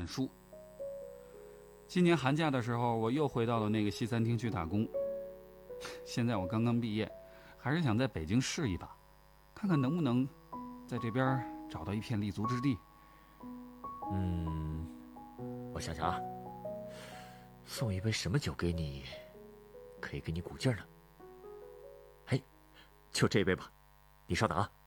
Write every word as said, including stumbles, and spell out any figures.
看书。今年寒假的时候，我又回到了那个西餐厅去打工。现在我刚刚毕业，还是想在北京试一把，看看能不能在这边找到一片立足之地。 嗯，我想想啊，送一杯什么酒给你，可以给你鼓劲儿呢？哎，就这杯吧，你稍等啊。